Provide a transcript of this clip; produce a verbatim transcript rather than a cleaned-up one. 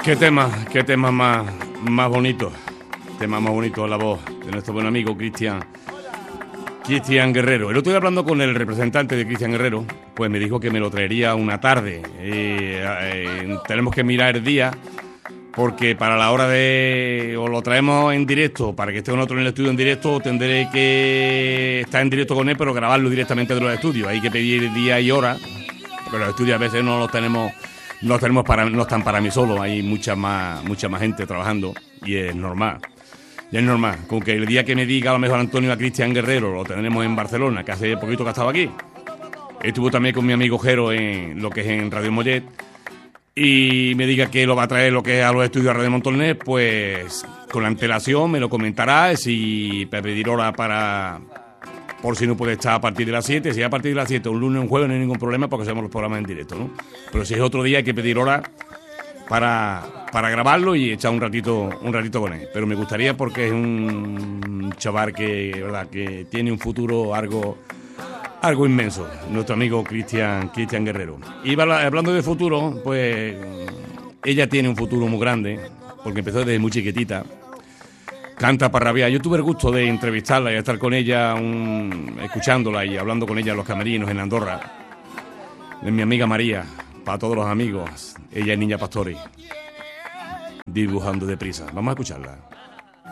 Qué tema, qué tema más, más bonito. Tema más bonito, la voz de nuestro buen amigo Cristian Cristian Guerrero. El otro día, hablando con el representante de Cristian Guerrero, pues me dijo que me lo traería una tarde. Eh, eh, tenemos que mirar el día, porque para la hora de... o lo traemos en directo, para que esté con nosotros en el estudio en directo, o tendré que estar en directo con él, pero grabarlo directamente de los estudios. Hay que pedir día y hora, porque los estudios a veces no los tenemos... No tenemos para, no están para mí solo, hay mucha más, mucha más gente trabajando y es normal. Y es normal, con que el día que me diga a lo mejor Antonio a Cristian Guerrero, lo tendremos en Barcelona, que hace poquito que ha estado aquí. Estuvo también con mi amigo Jero en lo que es en Radio Mollet, y me diga que lo va a traer lo que es a los estudios de Radio Montornés, pues con la antelación me lo comentará, si para pedir hora para... por si no puede estar a partir de las siete, si es a partir de las siete, un lunes o un jueves, no hay ningún problema porque hacemos los programas en directo, ¿no? Pero si es otro día hay que pedir hora para, para grabarlo y echar un ratito un ratito con él. Pero me gustaría, porque es un chaval que, verdad, que tiene un futuro algo, algo inmenso, nuestro amigo Cristian Cristian Guerrero. Y hablando de futuro, pues ella tiene un futuro muy grande, porque empezó desde muy chiquitita. Canta para rabiar. Yo tuve el gusto de entrevistarla y de estar con ella, un, escuchándola y hablando con ella en los camerinos en Andorra. Es mi amiga María, para todos los amigos. Ella es Niña Pastori, dibujando deprisa. Vamos a escucharla.